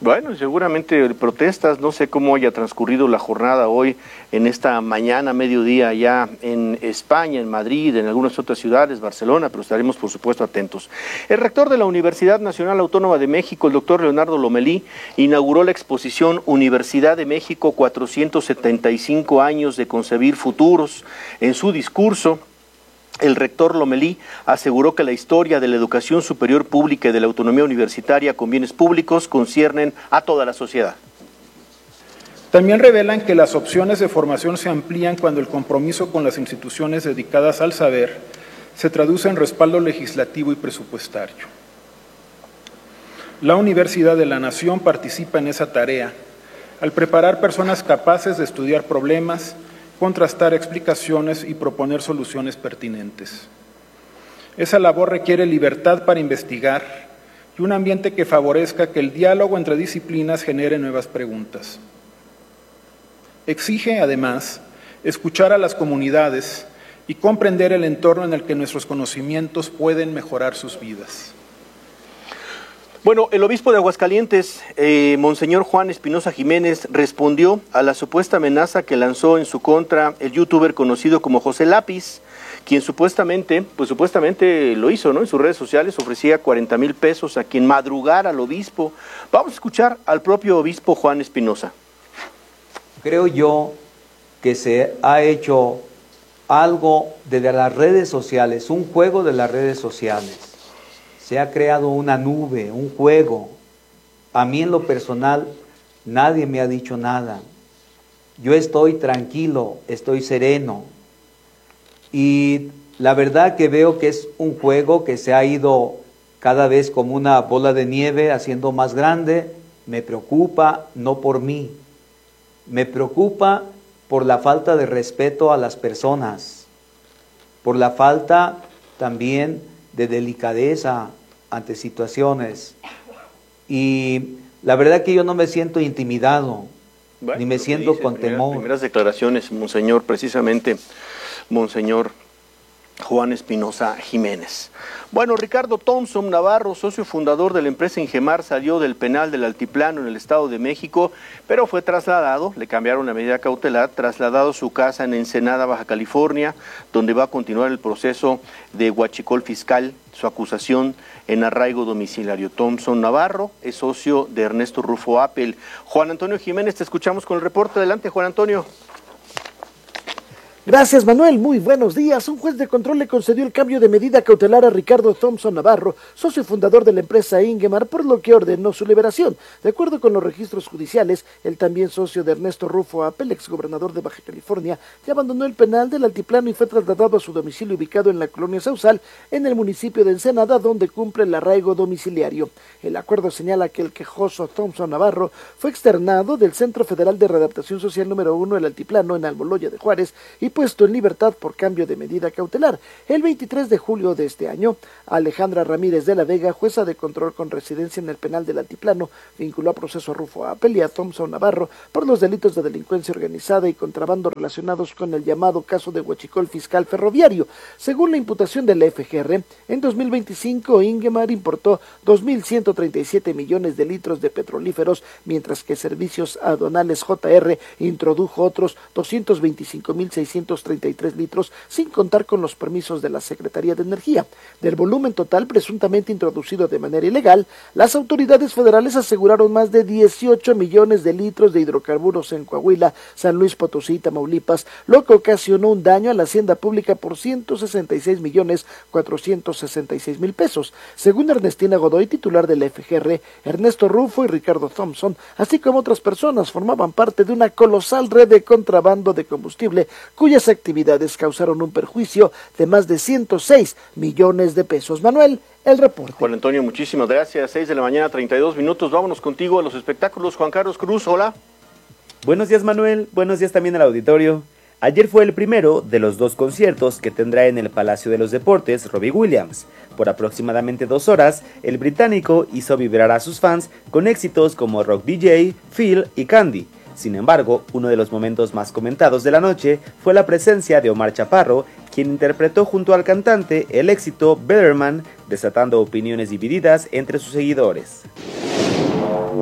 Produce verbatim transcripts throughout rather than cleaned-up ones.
Bueno, seguramente protestas, no sé cómo haya transcurrido la jornada hoy, en esta mañana, mediodía, allá en España, en Madrid, en algunas otras ciudades, Barcelona, pero estaremos por supuesto atentos. El rector de la Universidad Nacional Autónoma de México, el doctor Leonardo Lomelí, inauguró la exposición Universidad de México, cuatrocientos setenta y cinco años de concebir futuros. En su discurso, el rector Lomelí aseguró que la historia de la educación superior pública y de la autonomía universitaria con bienes públicos conciernen a toda la sociedad. También revelan que las opciones de formación se amplían cuando el compromiso con las instituciones dedicadas al saber se traduce en respaldo legislativo y presupuestario. La Universidad de la Nación participa en esa tarea al preparar personas capaces de estudiar problemas, contrastar explicaciones y proponer soluciones pertinentes. Esa labor requiere libertad para investigar y un ambiente que favorezca que el diálogo entre disciplinas genere nuevas preguntas. Exige, además, escuchar a las comunidades y comprender el entorno en el que nuestros conocimientos pueden mejorar sus vidas. Bueno, el obispo de Aguascalientes, eh, Monseñor Juan Espinosa Jiménez, respondió a la supuesta amenaza que lanzó en su contra el youtuber conocido como José Lápiz, quien supuestamente, pues supuestamente lo hizo, ¿no? En sus redes sociales ofrecía cuarenta mil pesos a quien madrugara al obispo. Vamos a escuchar al propio obispo Juan Espinosa. Creo yo que se ha hecho algo desde las redes sociales, un juego de las redes sociales. Se ha creado una nube, un juego. A mí en lo personal nadie me ha dicho nada. Yo estoy tranquilo, estoy sereno. Y la verdad que veo que es un juego que se ha ido cada vez como una bola de nieve haciendo más grande. Me preocupa no por mí, me preocupa por la falta de respeto a las personas, por la falta también de delicadeza ante situaciones. Y la verdad que yo no me siento intimidado, bueno, ni me siento dice, con primera, temor. Primeras declaraciones, Monseñor, precisamente, Monseñor Juan Espinosa Jiménez. Bueno, Ricardo Thompson Navarro, socio fundador de la empresa Ingemar, salió del penal del Altiplano en el Estado de México, pero fue trasladado, le cambiaron la medida cautelar, trasladado a su casa en Ensenada, Baja California, donde va a continuar el proceso de huachicol fiscal, su acusación en arraigo domiciliario. Thompson Navarro es socio de Ernesto Rufo Appel. Juan Antonio Jiménez, te escuchamos con el reporte. Adelante, Juan Antonio. Gracias, Manuel. Muy buenos días. Un juez de control le concedió el cambio de medida cautelar a Ricardo Thompson Navarro, socio fundador de la empresa Ingemar, por lo que ordenó su liberación. De acuerdo con los registros judiciales, el también socio de Ernesto Rufo Appel, exgobernador de Baja California, ya abandonó el penal del Altiplano y fue trasladado a su domicilio ubicado en la colonia Sausal, en el municipio de Ensenada, donde cumple el arraigo domiciliario. El acuerdo señala que el quejoso Thompson Navarro fue externado del Centro Federal de Readaptación Social número uno del Altiplano en Almoloya de Juárez y puesto en libertad por cambio de medida cautelar. El veintitrés de julio de este año, Alejandra Ramírez de la Vega, jueza de control con residencia en el penal del Altiplano, vinculó a proceso a Rufo Appel y a Thompson Navarro por los delitos de delincuencia organizada y contrabando relacionados con el llamado caso de huachicol fiscal ferroviario. Según la imputación de la F G R, en dos mil veinticinco Ingemar importó dos mil ciento treinta y siete millones de litros de petrolíferos, mientras que Servicios Aduanales J R introdujo otros doscientos veinticinco mil seiscientos treinta y tres litros, sin contar con los permisos de la Secretaría de Energía. Del volumen total presuntamente introducido de manera ilegal, las autoridades federales aseguraron más de dieciocho millones de litros de hidrocarburos en Coahuila, San Luis Potosí y Tamaulipas, lo que ocasionó un daño a la hacienda pública por ciento sesenta y seis millones cuatrocientos sesenta y seis mil pesos. Según Ernestina Godoy, titular de la F G R, Ernesto Rufo y Ricardo Thompson, así como otras personas, formaban parte de una colosal red de contrabando de combustible, cuyas actividades causaron un perjuicio de más de ciento seis millones de pesos. Manuel, el reporte. Juan Antonio, muchísimas gracias. seis de la mañana, treinta y dos minutos. Vámonos contigo a los espectáculos. Juan Carlos Cruz, hola. Buenos días, Manuel. Buenos días también al auditorio. Ayer fue el primero de los dos conciertos que tendrá en el Palacio de los Deportes Robbie Williams. Por aproximadamente dos horas, el británico hizo vibrar a sus fans con éxitos como Rock D J, Phil y Candy. Sin embargo, uno de los momentos más comentados de la noche fue la presencia de Omar Chaparro, quien interpretó junto al cantante el éxito Better Man, desatando opiniones divididas entre sus seguidores.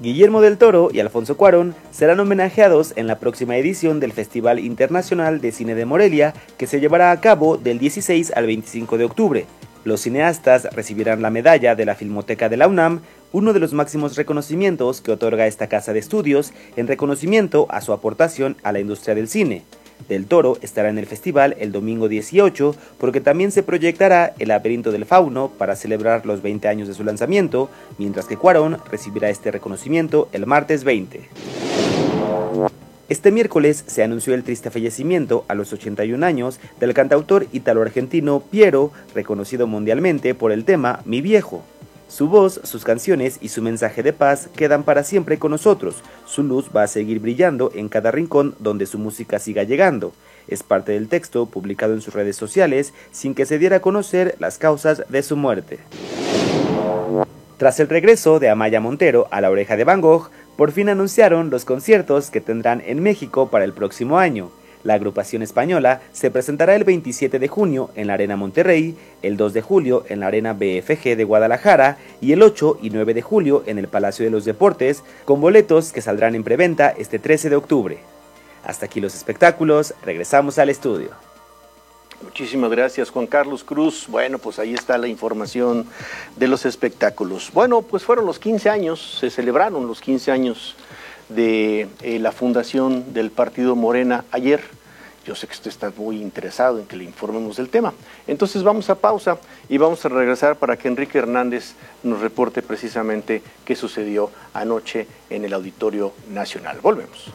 Guillermo del Toro y Alfonso Cuarón serán homenajeados en la próxima edición del Festival Internacional de Cine de Morelia, que se llevará a cabo del dieciséis al veinticinco de octubre. Los cineastas recibirán la medalla de la Filmoteca de la UNAM, uno de los máximos reconocimientos que otorga esta casa de estudios en reconocimiento a su aportación a la industria del cine. Del Toro estará en el festival el domingo dieciocho porque también se proyectará El laberinto del fauno para celebrar los veinte años de su lanzamiento, mientras que Cuarón recibirá este reconocimiento el martes veinte. Este miércoles se anunció el triste fallecimiento a los ochenta y un años del cantautor italo-argentino Piero, reconocido mundialmente por el tema Mi Viejo. Su voz, sus canciones y su mensaje de paz quedan para siempre con nosotros. Su luz va a seguir brillando en cada rincón donde su música siga llegando. Es parte del texto publicado en sus redes sociales sin que se diera a conocer las causas de su muerte. Tras el regreso de Amaya Montero a La Oreja de Van Gogh, por fin anunciaron los conciertos que tendrán en México para el próximo año. La agrupación española se presentará el veintisiete de junio en la Arena Monterrey, el dos de julio en la Arena B F G de Guadalajara y el ocho y nueve de julio en el Palacio de los Deportes, con boletos que saldrán en preventa este trece de octubre. Hasta aquí los espectáculos, regresamos al estudio. Muchísimas gracias, Juan Carlos Cruz. Bueno, pues ahí está la información de los espectáculos. Bueno, pues fueron los quince años, se celebraron los quince años de eh, la fundación del Partido Morena ayer. Yo sé que usted está muy interesado en que le informemos del tema. Entonces vamos a pausa y vamos a regresar para que Enrique Hernández nos reporte precisamente qué sucedió anoche en el Auditorio Nacional. Volvemos.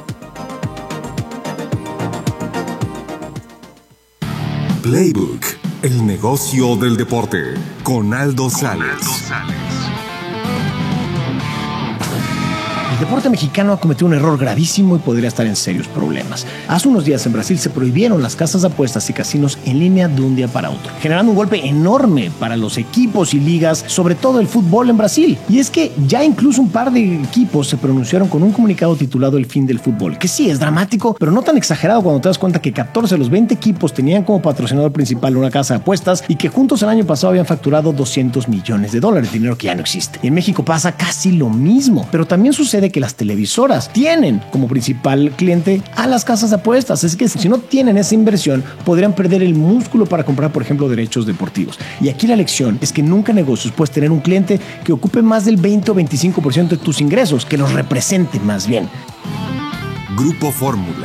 Playbook, el negocio del deporte, con Aldo Sales. El deporte mexicano ha cometido un error gravísimo y podría estar en serios problemas. Hace unos días en Brasil se prohibieron las casas de apuestas y casinos en línea de un día para otro, generando un golpe enorme para los equipos y ligas, sobre todo el fútbol en Brasil. Y es que ya incluso un par de equipos se pronunciaron con un comunicado titulado El fin del fútbol, que sí es dramático, pero no tan exagerado cuando te das cuenta que catorce de los veinte equipos tenían como patrocinador principal una casa de apuestas y que juntos el año pasado habían facturado doscientos millones de dólares, dinero que ya no existe. Y en México pasa casi lo mismo, pero también sucede que las televisoras tienen como principal cliente a las casas de apuestas. Es que si no tienen esa inversión, podrían perder el músculo para comprar, por ejemplo, derechos deportivos. Y aquí la lección es que nunca en negocios puedes tener un cliente que ocupe más del veinte o veinticinco por ciento de tus ingresos, que los represente más bien. Grupo Fórmula.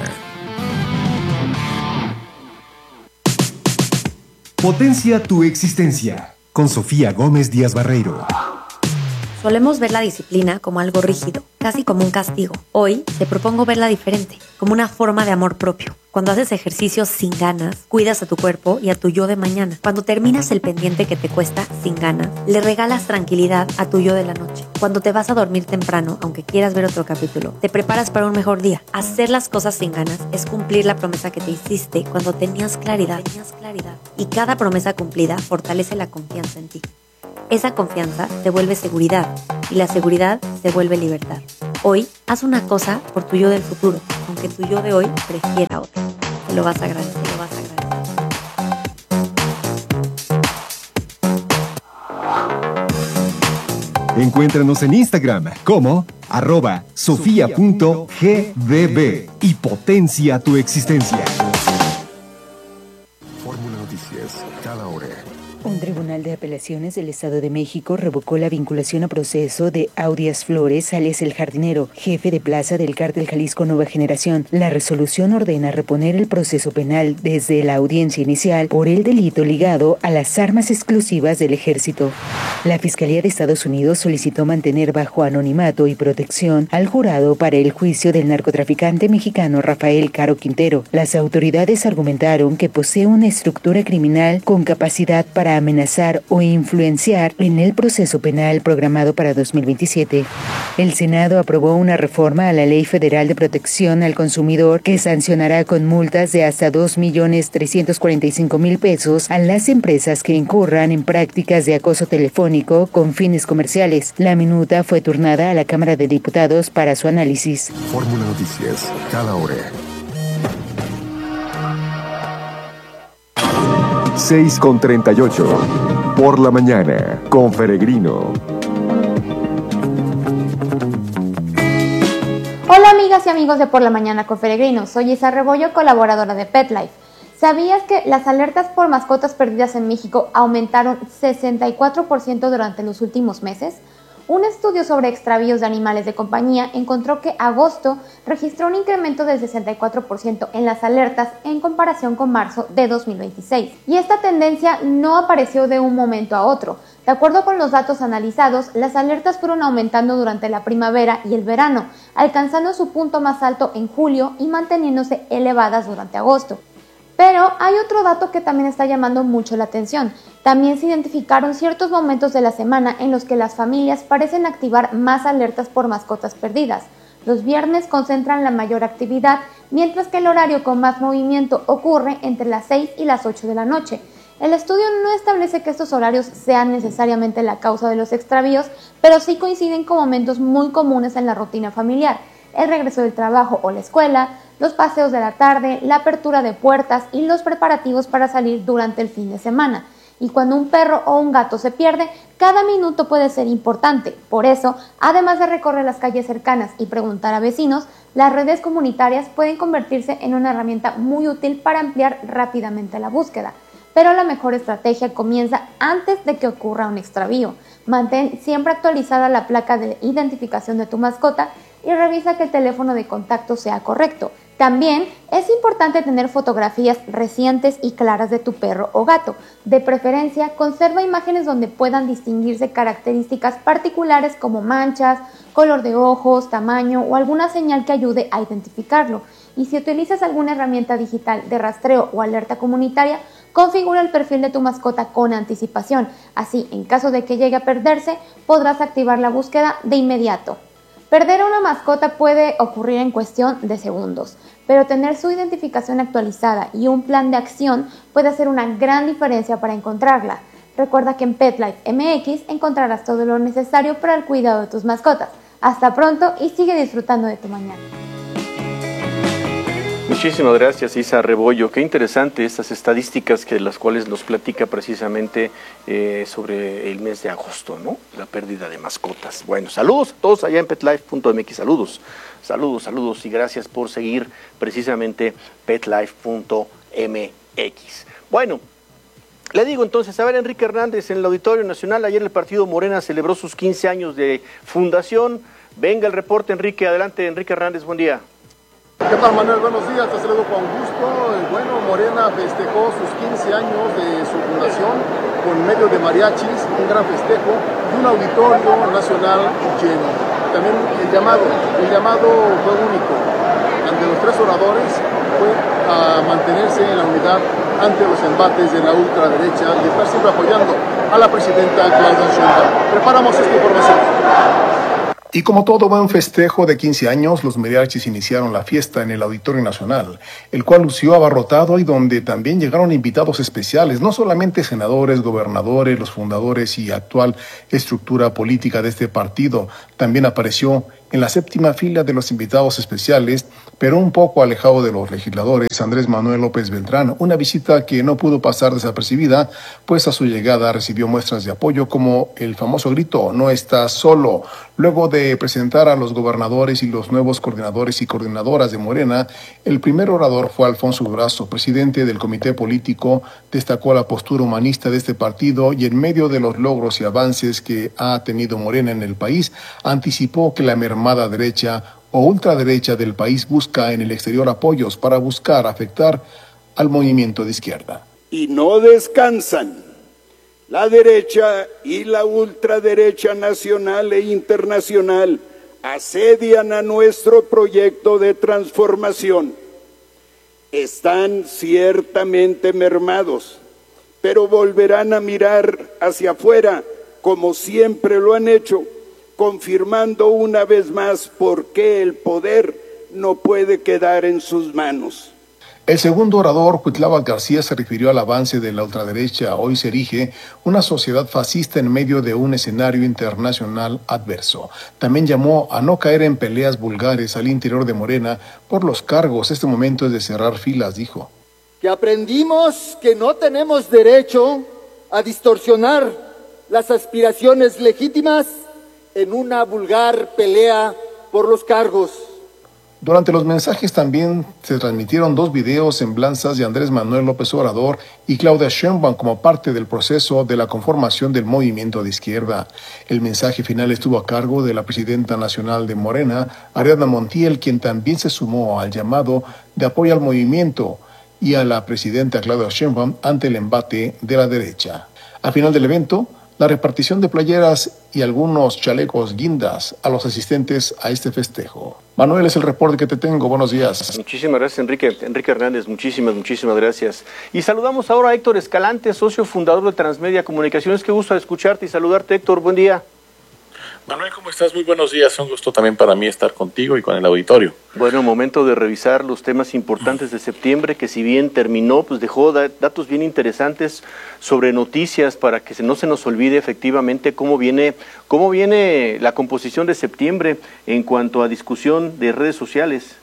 Potencia tu existencia. Con Sofía Gómez Díaz Barreiro. Solemos ver la disciplina como algo rígido, casi como un castigo. Hoy te propongo verla diferente, como una forma de amor propio. Cuando haces ejercicios sin ganas, cuidas a tu cuerpo y a tu yo de mañana. Cuando terminas el pendiente que te cuesta sin ganas, le regalas tranquilidad a tu yo de la noche. Cuando te vas a dormir temprano, aunque quieras ver otro capítulo, te preparas para un mejor día. Hacer las cosas sin ganas es cumplir la promesa que te hiciste cuando tenías claridad. Tenías claridad. Y cada promesa cumplida fortalece la confianza en ti. Esa confianza te vuelve seguridad y la seguridad se vuelve libertad. Hoy, haz una cosa por tu yo del futuro, aunque tu yo de hoy prefiera otra. Te lo vas a agradecer, te lo vas a agradecer. Encuéntranos en Instagram como arroba sofía.gdb y potencia tu existencia. Fórmula Noticias, cada hora. Un tribunal de apelaciones del Estado de México revocó la vinculación a proceso de Audias Flores, alias El Jardinero, jefe de plaza del Cártel Jalisco Nueva Generación. La resolución ordena reponer el proceso penal desde la audiencia inicial por el delito ligado a las armas exclusivas del Ejército. La Fiscalía de Estados Unidos solicitó mantener bajo anonimato y protección al jurado para el juicio del narcotraficante mexicano Rafael Caro Quintero. Las autoridades argumentaron que posee una estructura criminal con capacidad para amenazar o influenciar en el proceso penal programado para dos mil veintisiete. El Senado aprobó una reforma a la Ley Federal de Protección al Consumidor que sancionará con multas de hasta dos millones trescientos cuarenta y cinco mil pesos a las empresas que incurran en prácticas de acoso telefónico con fines comerciales. La minuta fue turnada a la Cámara de Diputados para su análisis. Fórmula Noticias, cada hora. seis con treinta y ocho. Por la mañana, con Peregrino. amigas y amigos de Por la Mañana con Peregrino, soy Isa Rebollo, colaboradora de PetLife. ¿Sabías que las alertas por mascotas perdidas en México aumentaron sesenta y cuatro por ciento durante los últimos meses? Un estudio sobre extravíos de animales de compañía encontró que agosto registró un incremento del sesenta y cuatro por ciento en las alertas en comparación con marzo de dos mil veintiséis. Y esta tendencia no apareció de un momento a otro. De acuerdo con los datos analizados, las alertas fueron aumentando durante la primavera y el verano, alcanzando su punto más alto en julio y manteniéndose elevadas durante agosto. Pero hay otro dato que también está llamando mucho la atención. También se identificaron ciertos momentos de la semana en los que las familias parecen activar más alertas por mascotas perdidas. Los viernes concentran la mayor actividad, mientras que el horario con más movimiento ocurre entre las seis y las ocho de la noche. El estudio no establece que estos horarios sean necesariamente la causa de los extravíos, pero sí coinciden con momentos muy comunes en la rutina familiar: el regreso del trabajo o la escuela, los paseos de la tarde, la apertura de puertas y los preparativos para salir durante el fin de semana. Y cuando un perro o un gato se pierde, cada minuto puede ser importante. Por eso, además de recorrer las calles cercanas y preguntar a vecinos, las redes comunitarias pueden convertirse en una herramienta muy útil para ampliar rápidamente la búsqueda. Pero la mejor estrategia comienza antes de que ocurra un extravío. Mantén siempre actualizada la placa de identificación de tu mascota y revisa que el teléfono de contacto sea correcto. También es importante tener fotografías recientes y claras de tu perro o gato. De preferencia, conserva imágenes donde puedan distinguirse características particulares como manchas, color de ojos, tamaño o alguna señal que ayude a identificarlo. Y si utilizas alguna herramienta digital de rastreo o alerta comunitaria, configura el perfil de tu mascota con anticipación. Así, en caso de que llegue a perderse, podrás activar la búsqueda de inmediato. Perder a una mascota puede ocurrir en cuestión de segundos, pero tener su identificación actualizada y un plan de acción puede hacer una gran diferencia para encontrarla. Recuerda que en PetLife M X encontrarás todo lo necesario para el cuidado de tus mascotas. Hasta pronto y sigue disfrutando de tu mañana. Muchísimas gracias, Isa Rebollo. Qué interesante estas estadísticas que las cuales nos platica precisamente eh, sobre el mes de agosto, ¿no? La pérdida de mascotas. Bueno, saludos a todos allá en petlife punto m x. Saludos, saludos, saludos y gracias por seguir precisamente petlife punto m x. Bueno, le digo entonces, a ver, Enrique Hernández, en el Auditorio Nacional, ayer el partido Morena celebró sus quince años de fundación. Venga el reporte, Enrique. Adelante, Enrique Hernández, buen día. ¿Qué tal, Manuel? Buenos días, te saludo con gusto. Bueno, Morena festejó sus quince años de su fundación con medio de mariachis, un gran festejo y un auditorio nacional lleno. También el llamado, el llamado fue único. Ante los tres oradores fue a mantenerse en la unidad ante los embates de la ultraderecha y estar siempre apoyando a la presidenta Claudia Sheinbaum. Preparamos esta información. Y como todo buen festejo de quince años, los mariachis iniciaron la fiesta en el Auditorio Nacional, el cual lució abarrotado y donde también llegaron invitados especiales, no solamente senadores, gobernadores, los fundadores y actual estructura política de este partido. También apareció en la séptima fila de los invitados especiales, pero un poco alejado de los legisladores, Andrés Manuel López Beltrán, una visita que no pudo pasar desapercibida, pues a su llegada recibió muestras de apoyo como el famoso grito, "No estás solo". Luego de presentar a los gobernadores y los nuevos coordinadores y coordinadoras de Morena, el primer orador fue Alfonso Durazo, presidente del comité político, destacó la postura humanista de este partido y en medio de los logros y avances que ha tenido Morena en el país, anticipó que la mermada derecha o ultraderecha del país busca en el exterior apoyos para buscar afectar al movimiento de izquierda. Y no descansan. La derecha y la ultraderecha nacional e internacional asedian a nuestro proyecto de transformación. Están ciertamente mermados, pero volverán a mirar hacia afuera como siempre lo han hecho, confirmando una vez más por qué el poder no puede quedar en sus manos. El segundo orador, Cuitláhuac García, se refirió al avance de la ultraderecha. Hoy se erige una sociedad fascista en medio de un escenario internacional adverso. También llamó a no caer en peleas vulgares al interior de Morena por los cargos. Este momento es de cerrar filas, dijo. Que aprendimos que no tenemos derecho a distorsionar las aspiraciones legítimas en una vulgar pelea por los cargos. Durante los mensajes también se transmitieron dos videos semblanzas de Andrés Manuel López Obrador y Claudia Sheinbaum como parte del proceso de la conformación del movimiento de izquierda. El mensaje final estuvo a cargo de la presidenta nacional de Morena, Ariadna Montiel, quien también se sumó al llamado de apoyo al movimiento, y a la presidenta Claudia Sheinbaum ante el embate de la derecha. Al final del evento, la repartición de playeras y algunos chalecos guindas a los asistentes a este festejo. Manuel, es el reporte que te tengo. Buenos días. Muchísimas gracias, Enrique. Enrique Hernández, muchísimas, muchísimas gracias. Y saludamos ahora a Héctor Escalante, socio fundador de Transmedia Comunicaciones. Qué gusto escucharte y saludarte, Héctor. Buen día. Manuel, ¿cómo estás? Muy buenos días. Un gusto también para mí estar contigo y con el auditorio. Bueno, momento de revisar los temas importantes de septiembre, que si bien terminó, pues dejó da- datos bien interesantes sobre noticias para que se, no se nos olvide efectivamente cómo viene, cómo viene la composición de septiembre en cuanto a discusión de redes sociales.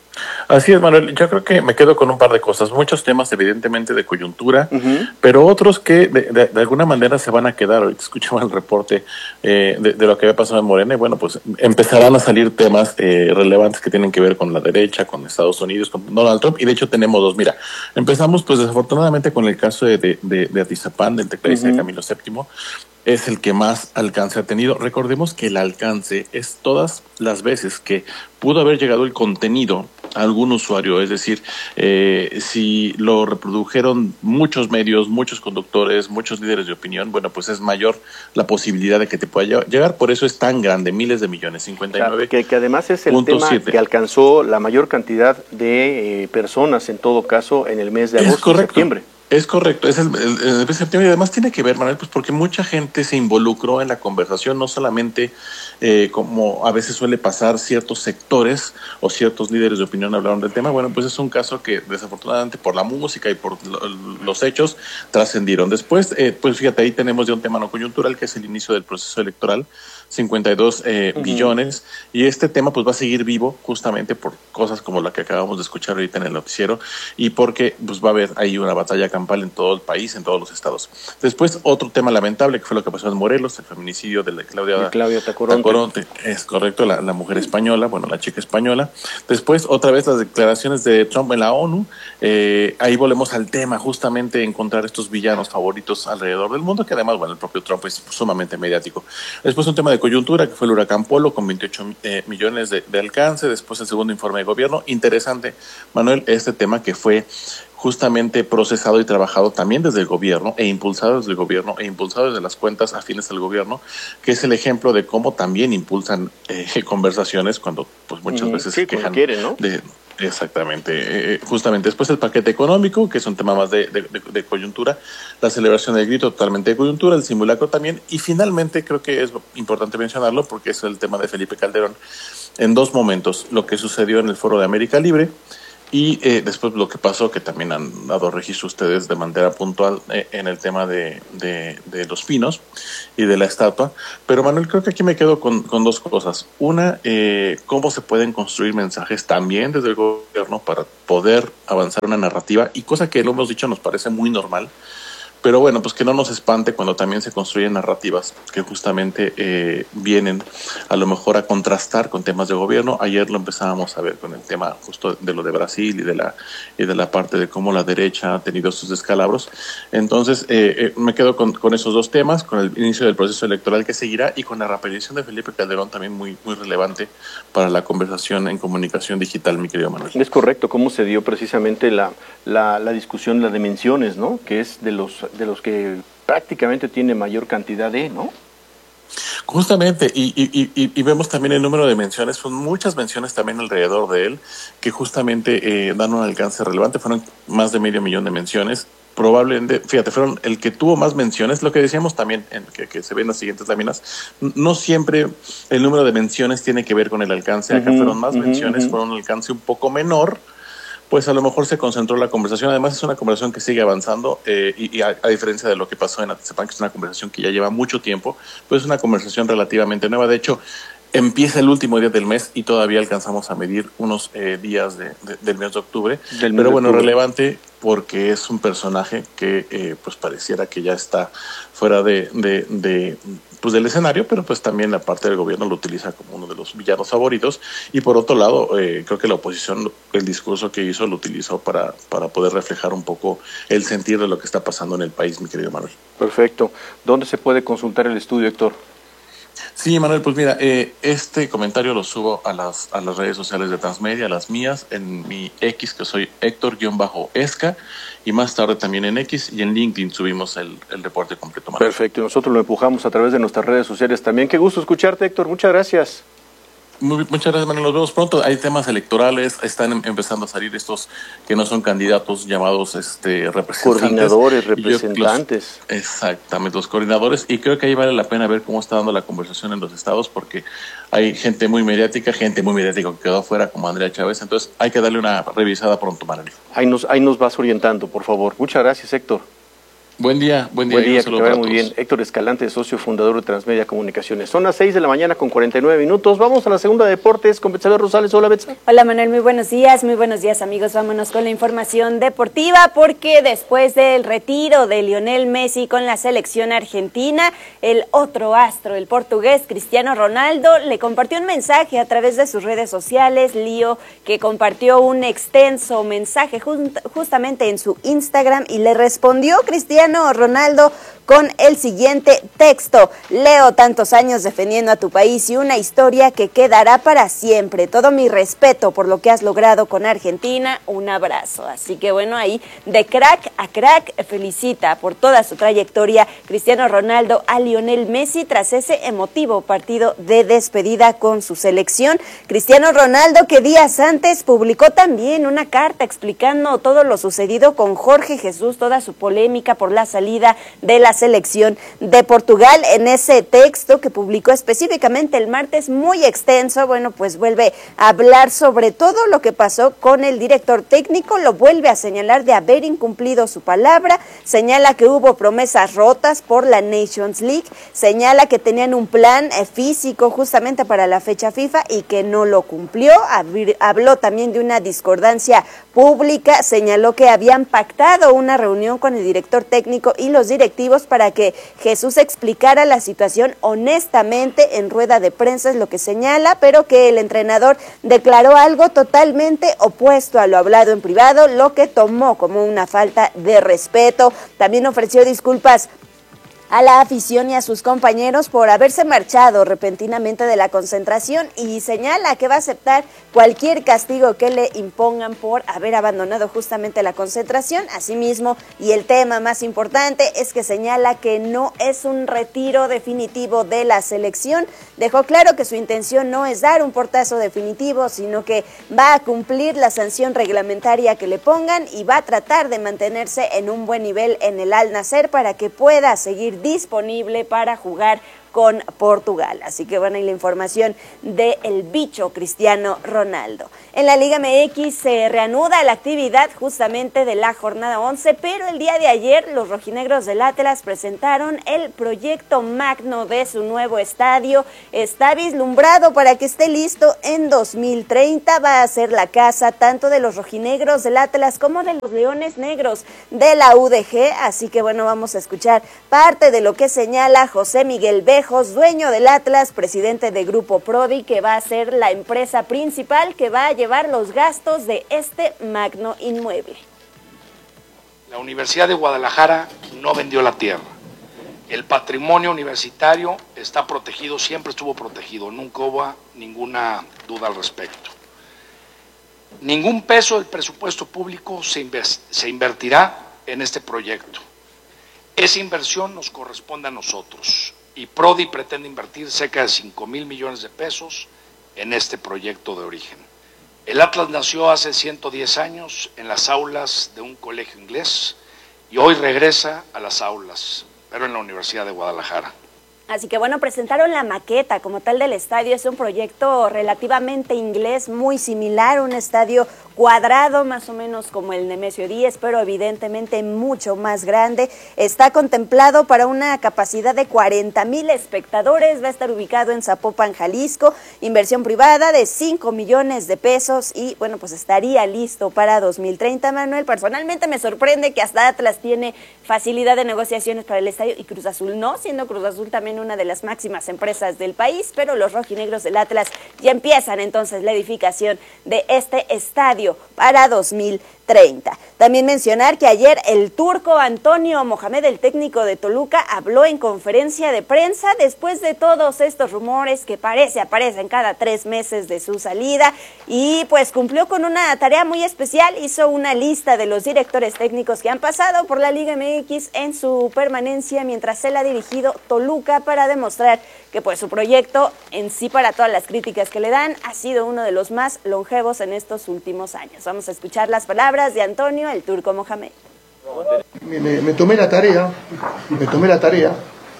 Así es, Manuel. Yo creo que me quedo con un par de cosas. Muchos temas, evidentemente, de coyuntura, uh-huh. pero otros que de, de, de alguna manera se van a quedar. Ahorita escuchaba el reporte eh, de, de lo que había pasado en Morena y bueno, pues empezarán a salir temas eh, relevantes que tienen que ver con la derecha, con Estados Unidos, con Donald Trump, y de hecho tenemos dos. Mira, empezamos pues desafortunadamente con el caso de, de, de, de Atizapán, del tecladista uh-huh. de Camilo séptimo. Es el que más alcance ha tenido. Recordemos que el alcance es todas las veces que pudo haber llegado el contenido a algún usuario, es decir, eh, si lo reprodujeron muchos medios, muchos conductores, muchos líderes de opinión, bueno, pues es mayor la posibilidad de que te pueda llegar, por eso es tan grande, miles de millones, cincuenta y nueve. Claro, que, que además es el tema siete. Que alcanzó la mayor cantidad de eh, personas, en todo caso, en el mes de agosto y septiembre. Es correcto, es el, el, el mes de septiembre y además tiene que ver, Manuel, pues porque mucha gente se involucró en la conversación, no solamente eh, como a veces suele pasar, ciertos sectores o ciertos líderes de opinión hablaron del tema. Bueno, pues es un caso que desafortunadamente por la música y por lo, los hechos trascendieron. Después, eh, pues fíjate, ahí tenemos ya un tema no coyuntural que es el inicio del proceso electoral, cincuenta y dos eh, uh-huh. billones, y este tema pues va a seguir vivo justamente por cosas como la que acabamos de escuchar ahorita en el noticiero y porque pues va a haber ahí una batalla campal en todo el país, en todos los estados. Después otro tema lamentable que fue lo que pasó en Morelos, el feminicidio de la Claudia, de Claudia Tacoronte. Tacoronte, es correcto, la, la mujer española, bueno, la chica española. Después otra vez las declaraciones de Trump en la ONU, eh, ahí volvemos al tema justamente encontrar estos villanos favoritos alrededor del mundo, que además, bueno, el propio Trump es sumamente mediático. Después un tema de coyuntura que fue el huracán Polo con veintiocho eh, millones de, de alcance. Después el segundo informe de gobierno. Interesante, Manuel, este tema que fue justamente procesado y trabajado también desde el gobierno e impulsado desde el gobierno e impulsado desde las cuentas afines del gobierno, que es el ejemplo de cómo también impulsan eh, conversaciones cuando pues muchas mm, veces sí, se quejan quieren, ¿no? de... Exactamente, eh, justamente después el paquete económico, que es un tema más de, de, de, de coyuntura, la celebración del grito totalmente de coyuntura, el simulacro también, y finalmente creo que es importante mencionarlo porque es el tema de Felipe Calderón en dos momentos, lo que sucedió en el Foro de América Libre y eh, después lo que pasó, que también han dado registro ustedes de manera puntual eh, en el tema de, de, de los pinos y de la estatua. Pero Manuel, creo que aquí me quedo con, con dos cosas. Una, eh, cómo se pueden construir mensajes también desde el gobierno para poder avanzar una narrativa, y cosa que lo hemos dicho nos parece muy normal. Pero bueno, pues que no nos espante cuando también se construyen narrativas que justamente eh, vienen a lo mejor a contrastar con temas de gobierno. Ayer lo empezábamos a ver con el tema justo de lo de Brasil y de la y de la parte de cómo la derecha ha tenido sus descalabros. Entonces eh, eh, me quedo con, con esos dos temas, con el inicio del proceso electoral que seguirá y con la reaparición de Felipe Calderón también muy, muy relevante para la conversación en comunicación digital, mi querido Manuel. Es correcto, cómo se dio precisamente la, la, la discusión, las dimensiones, ¿no? Que es de los de los que prácticamente tiene mayor cantidad de, ¿no? Justamente, y, y, y, y vemos también el número de menciones, son muchas menciones también alrededor de él, que justamente eh, dan un alcance relevante, fueron más de medio millón de menciones, probablemente, fíjate, fueron el que tuvo más menciones, lo que decíamos también, en que, que se ven las siguientes láminas, no siempre el número de menciones tiene que ver con el alcance, acá uh-huh, fueron más uh-huh, menciones, uh-huh. fueron un alcance un poco menor, pues a lo mejor se concentró la conversación. Además es una conversación que sigue avanzando eh, y, y a, a diferencia de lo que pasó en Atizapán, que es una conversación que ya lleva mucho tiempo, pues es una conversación relativamente nueva. De hecho, empieza el último día del mes y todavía alcanzamos a medir unos eh, días de, de, del mes de octubre. Del mes Pero de bueno, octubre. relevante porque es un personaje que eh, pues pareciera que ya está fuera de, de, de pues del escenario, pero pues también la parte del gobierno lo utiliza como uno de los villanos favoritos. Y por otro lado, eh, creo que la oposición, el discurso que hizo, lo utilizó para, para poder reflejar un poco el sentir de lo que está pasando en el país, mi querido Manuel. Perfecto. ¿Dónde se puede consultar el estudio, Héctor? Sí, Manuel, pues mira, eh, este comentario lo subo a las a las redes sociales de Transmedia, a las mías, en mi X, que soy Héctor-Esca, y más tarde también en X y en LinkedIn subimos el, el reporte completo, Manuel. Perfecto, nosotros lo empujamos a través de nuestras redes sociales también. Qué gusto escucharte, Héctor, muchas gracias. Muy, muchas gracias, Manuel. Nos vemos pronto. Hay temas electorales, están em- empezando a salir estos que no son candidatos llamados este representantes. Coordinadores, Y yo- representantes. los- exactamente, los coordinadores. Y creo que ahí vale la pena ver cómo está dando la conversación en los estados, porque hay gente muy mediática, gente muy mediática que quedó afuera, como Andrea Chávez. Entonces hay que darle una revisada pronto, Manuel. Ahí nos, ahí nos vas orientando, por favor. Muchas gracias, Héctor. Buen día, buen día. Buen y un día, que te saludo vaya para muy todos. bien. Héctor Escalante, socio fundador de Transmedia Comunicaciones. Son las seis de la mañana con cuarenta y nueve minutos. Vamos a la segunda de deportes con Betsabe Rosales. Hola, Betsa. Hola Manuel, muy buenos días, muy buenos días amigos. Vámonos con la información deportiva porque después del retiro de Lionel Messi con la selección argentina, el otro astro, el portugués Cristiano Ronaldo, le compartió un mensaje a través de sus redes sociales. Lío, que compartió un extenso mensaje just- justamente en su Instagram, y le respondió Cristiano Ronaldo con el siguiente texto: Leo, tantos años defendiendo a tu país y una historia que quedará para siempre. Todo mi respeto por lo que has logrado con Argentina. Un abrazo. Así que bueno, ahí de crack a crack felicita por toda su trayectoria Cristiano Ronaldo a Lionel Messi tras ese emotivo partido de despedida con su selección. Cristiano Ronaldo, que días antes publicó también una carta explicando todo lo sucedido con Jorge Jesús, toda su polémica por la salida de la selección de Portugal. En ese texto que publicó específicamente el martes, muy extenso, bueno, pues vuelve a hablar sobre todo lo que pasó con el director técnico, lo vuelve a señalar de haber incumplido su palabra, señala que hubo promesas rotas por la Nations League, señala que tenían un plan eh, físico justamente para la fecha FIFA y que no lo cumplió. Habr- habló también de una discordancia pública, señaló que habían pactado una reunión con el director técnico y los directivos para que Jesús explicara la situación honestamente en rueda de prensa, es lo que señala, pero que el entrenador declaró algo totalmente opuesto a lo hablado en privado, lo que tomó como una falta de respeto. También ofreció disculpas a la afición y a sus compañeros por haberse marchado repentinamente de la concentración, y señala que va a aceptar cualquier castigo que le impongan por haber abandonado justamente la concentración. Asimismo, y el tema más importante, es que señala que no es un retiro definitivo de la selección. Dejó claro que su intención no es dar un portazo definitivo, sino que va a cumplir la sanción reglamentaria que le pongan y va a tratar de mantenerse en un buen nivel en el Al Nassr para que pueda seguir disponible para jugar con Portugal. Así que bueno, y la información de el bicho Cristiano Ronaldo. En la Liga M X se reanuda la actividad justamente de la jornada once, pero el día de ayer los rojinegros del Atlas presentaron el proyecto magno de su nuevo estadio. Está vislumbrado para que esté listo en dos mil treinta. Va a ser la casa tanto de los rojinegros del Atlas como de los Leones Negros de la U D G. Así que bueno, vamos a escuchar parte de lo que señala José Miguel Bejos, dueño del Atlas, presidente de Grupo Prodi, que va a ser la empresa principal que va a llevar los gastos de este magno inmueble. La Universidad de Guadalajara no vendió la tierra. El patrimonio universitario está protegido, siempre estuvo protegido, nunca hubo ninguna duda al respecto. Ningún peso del presupuesto público se, invest- se invertirá en este proyecto. Esa inversión nos corresponde a nosotros y Prodi pretende invertir cerca de cinco mil millones de pesos en este proyecto de origen. El Atlas nació hace ciento diez años en las aulas de un colegio inglés y hoy regresa a las aulas, pero en la Universidad de Guadalajara. Así que bueno, presentaron la maqueta como tal del estadio. Es un proyecto relativamente inglés, muy similar, un estadio cuadrado, más o menos como el Nemesio diez, pero evidentemente mucho más grande. Está contemplado para una capacidad de cuarenta mil espectadores, va a estar ubicado en Zapopan, Jalisco, inversión privada de cinco millones de pesos y bueno, pues estaría listo para dos mil treinta, Manuel. Personalmente me sorprende que hasta Atlas tiene facilidad de negociaciones para el estadio y Cruz Azul no, siendo Cruz Azul también una de las máximas empresas del país, pero los rojinegros del Atlas ya empiezan entonces la edificación de este estadio para dos mil treinta. También mencionar que ayer el turco Antonio Mohamed, el técnico de Toluca, habló en conferencia de prensa después de todos estos rumores que parece aparecen cada tres meses de su salida y pues cumplió con una tarea muy especial, hizo una lista de los directores técnicos que han pasado por la Liga M X en su permanencia mientras él ha dirigido Toluca para demostrar que pues su proyecto en sí, para todas las críticas que le dan, ha sido uno de los más longevos en estos últimos años. Vamos a escuchar las palabras de Antonio, el turco Mohamed. Me, me, me tomé la tarea, me tomé la tarea,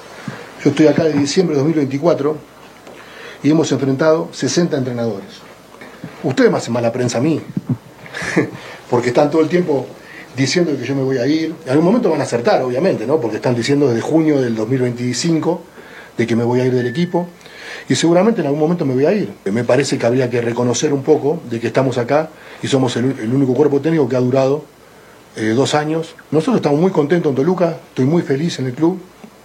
yo estoy acá de diciembre de dos mil veinticuatro y hemos enfrentado sesenta entrenadores. Ustedes me hacen mala prensa a mí, porque están todo el tiempo diciendo que yo me voy a ir. En algún momento van a acertar, obviamente, ¿no? Porque están diciendo desde junio del dos mil veinticinco de que me voy a ir del equipo y seguramente en algún momento me voy a ir. Me parece que habría que reconocer un poco de que estamos acá y somos el, el único cuerpo técnico que ha durado eh, dos años. Nosotros estamos muy contentos en Toluca, estoy muy feliz en el club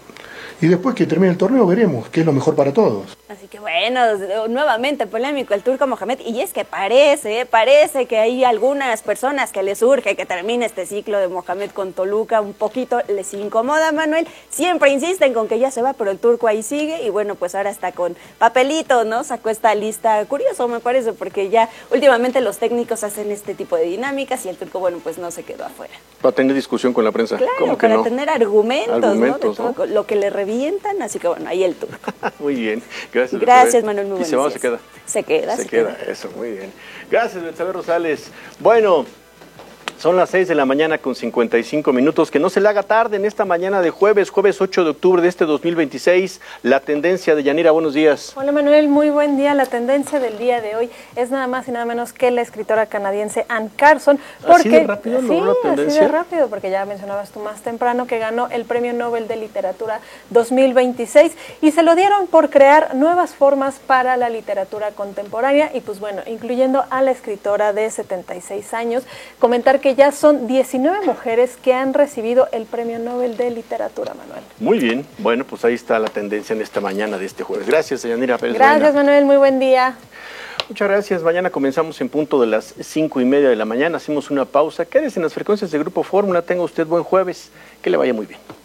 y después que termine el torneo veremos qué es lo mejor para todos. Así que bueno, nuevamente polémico el turco Mohamed, y es que parece, parece que hay algunas personas que les urge que termine este ciclo de Mohamed con Toluca, un poquito les incomoda, Manuel, siempre insisten con que ya se va, pero el turco ahí sigue, y bueno, pues ahora está con papelito, ¿no? Sacó esta lista, curioso me parece, porque ya últimamente los técnicos hacen este tipo de dinámicas, y el turco, bueno, pues no se quedó afuera. Va a tener discusión con la prensa. Claro, ¿Cómo que para no? tener argumentos, Argumentos, ¿no? De todo, ¿no? Lo que le revientan, así que bueno, ahí el turco. Muy bien, gracias. Gracias, Manuel, muy ¿Y se va o se días. queda? Se queda, Se, se queda, queda. eso, muy bien. Gracias, Betsabe Rosales. Bueno, son las seis de la mañana con cincuenta y cinco minutos. Que no se le haga tarde en esta mañana de jueves, jueves ocho de octubre de este dos mil veintiséis. La tendencia de Yanira, buenos días. Hola Manuel, muy buen día. La tendencia del día de hoy es nada más y nada menos que la escritora canadiense Anne Carson. Porque, ¿Así de rápido sí, logró la tendencia? así de rápido, porque ya mencionabas tú más temprano que ganó el Premio Nobel de Literatura dos mil veintiséis y se lo dieron por crear nuevas formas para la literatura contemporánea y pues bueno, incluyendo a la escritora de setenta y seis años, comentar que ya son diecinueve mujeres que han recibido el Premio Nobel de Literatura, Manuel. Muy bien, bueno, pues ahí está la tendencia en esta mañana de este jueves. Gracias, Yanira Pérez. Gracias, Reina. Manuel, muy buen día. Muchas gracias. Mañana comenzamos en punto de las cinco y media de la mañana. Hacemos una pausa. Quédese en las frecuencias de Grupo Fórmula. Tenga usted buen jueves. Que le vaya muy bien.